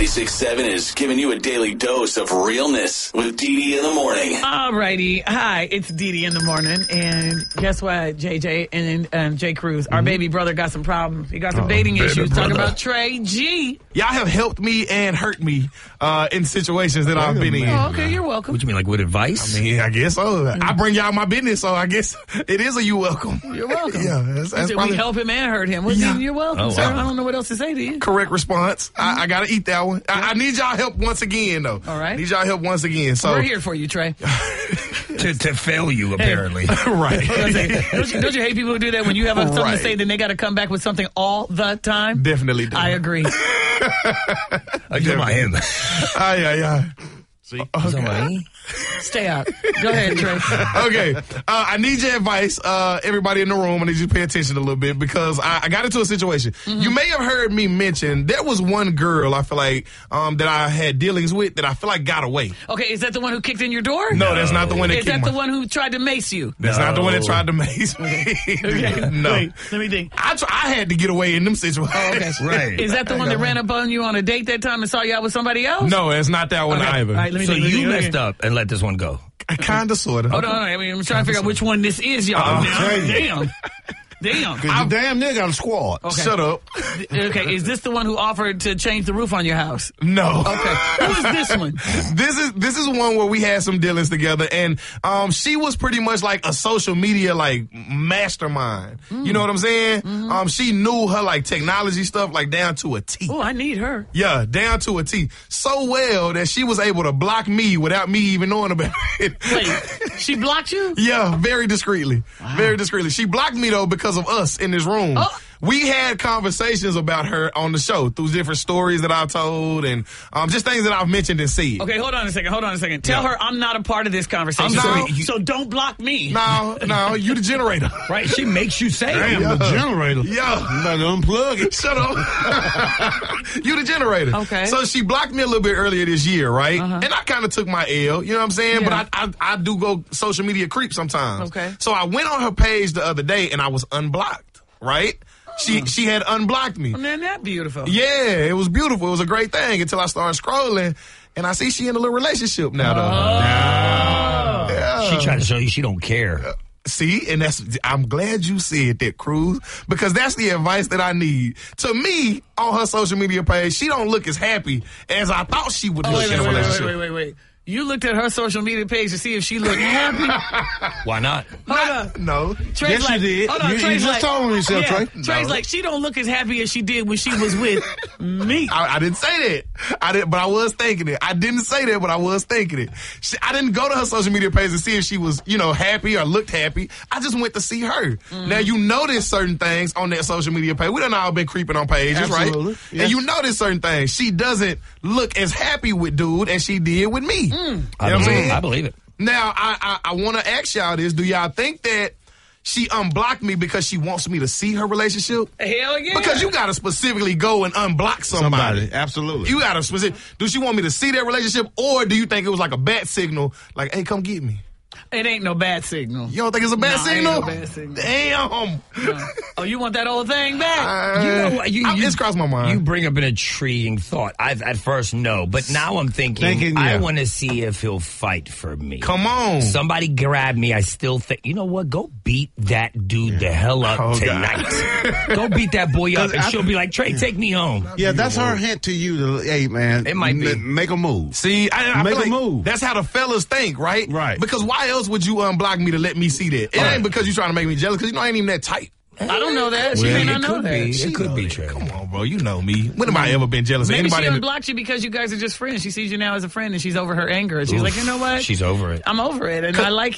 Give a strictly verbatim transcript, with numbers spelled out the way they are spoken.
ninety-six point seven is giving you a daily dose of realness with Dee Dee in the morning. All righty. Hi, it's Dee Dee in the morning. And guess what, J J and um, Jay Cruz, our mm-hmm. baby brother got some problems. He got some oh, dating issues. Brother. Talking about Trey G. Y'all have helped me and hurt me uh, in situations that I've been in. Oh, okay, you're welcome. What you mean, like with advice? I mean, I guess so. Mm-hmm. I bring y'all my business, so I guess it is a you welcome. You're welcome. Yeah, that's, that's probably... We help him and hurt him. Well, yeah. You're welcome, oh, sir. Wow. I don't know what else to say to you. Correct response. Mm-hmm. I, I got to eat that one. Yeah. I, I need y'all help once again, though. All right. I need y'all help once again. So we're here for you, Trey. to, to fail you, apparently. Right. Don't you, don't you hate people who do that when you have something right. to say, then they got to come back with something all the time? Definitely do. I agree. I do my him. Aye, aye, aye. See? Okay. Stay out. Go ahead, Trey. Okay. Uh, I need your advice. Uh, everybody in the room, I need you to pay attention a little bit because I, I got into a situation. Mm-hmm. You may have heard me mention there was one girl I feel like um, that I had dealings with that I feel like got away. Okay, is that the one who kicked in your door? No, no. That's not the one that Is kicked that my... the one who tried to mace you? That's no. not the one that tried to mace me. Okay. No. Wait, let me think. I, try, I had to get away in them situations. Oh, okay. Right. Is that the one that ran up on you on a date that time and saw you out with somebody else? No, it's not that one okay. either. All right, let me so think, you let me messed up and let this one go. Kind of, sort of. Hold on, I mean, I'm trying to figure out which one this is, y'all. Oh, Damn. Damn. Because you damn near got a squad. Okay. Shut up. Okay, is this the one who offered to change the roof on your house? No. Okay. Who is this one? This is this is one where we had some dealings together, and um, she was pretty much like a social media like mastermind. Mm. You know what I'm saying? Mm-hmm. Um, she knew her like technology stuff like down to a T. Oh, I need her. Yeah, down to a T. So well that she was able to block me without me even knowing about it. Wait, she blocked you? Yeah, very discreetly. Wow. Very discreetly. She blocked me though because of us in this room. Oh. We had conversations about her on the show through different stories that I've told and um, just things that I've mentioned and said. Okay, hold on a second. Hold on a second. Tell yeah. her I'm not a part of this conversation. No, so, so don't block me. No, no, you the generator. Right? She makes you say Damn, yeah. the generator. Yeah. You better unplug it. Shut up. You the generator. Okay. So she blocked me a little bit earlier this year, right? Uh-huh. And I kind of took my L, you know what I'm saying? Yeah. But I, I I do go social media creep sometimes. Okay. So I went on her page the other day and I was unblocked, right? She she had unblocked me. Oh, man, that beautiful. Yeah, it was beautiful. It was a great thing until I started scrolling, and I see she in a little relationship now, though. Oh. Yeah. She tried to show you she don't care. Uh, see, and that's I'm glad you said that, Cruz, because that's the advice that I need. To me, on her social media page, she don't look as happy as I thought she would oh, look wait, in a wait, relationship. Wait, wait, wait, wait. You looked at her social media page to see if she looked happy? Why not? Hold on. No. Trey's yes, like, you did. Hold on, you, Trey's you like, just told me yourself, yeah, Trey. Trey's No. like, she don't look as happy as she did when she was with me. I, I didn't say that. I didn't, but I was thinking it. I didn't say that, but I was thinking it. She, I didn't go to her social media page to see if she was, you know, happy or looked happy. I just went to see her. Mm-hmm. Now, you notice certain things on that social media page. We done all been creeping on pages, Absolutely. right? Yes. And you notice certain things. She doesn't look as happy with dude as she did with me. Mm. You know I, what I'm believe, saying? I believe it. Now, I, I, I want to ask y'all this. Do y'all think that she unblocked me because she wants me to see her relationship? Hell yeah. Because you got to specifically go and unblock somebody. Somebody, absolutely. You got to specific. Do she want me to see that relationship, or do you think it was like a bat signal, like, hey, come get me? It ain't no bad signal. You don't think it's a bad no, signal? Ain't no bad signal. Damn. No. Oh, you want that old thing back? Uh, You know what? You, I, you, it's crossed my mind. You bring up an intriguing thought. I've at first no, but now I'm thinking, Thinking, yeah. I want to see if he'll fight for me. Come on. Somebody grab me. I still think, you know what? Go beat that dude the hell up Oh, tonight. Go beat that boy up, and I- she'll be like, Trey, take me home. Yeah, that's her hint to you. To, hey, man. It might be. m- Make a move. See, I, I Make feel a like move. That's how the fellas think, right? Right. Because why else would you unblock me to let me see that? It Right. ain't because you're trying to make me jealous, because you know I ain't even that tight. I don't know that. She Well, may it not know could that. be. She It could know be that. true. Come on, bro. You know me. When have I ever been jealous Maybe of anybody? she in the- unblocked you because you guys are just friends. She sees you now as a friend, and she's over her anger. And she's like, you know what? She's over it. I'm over it, and I like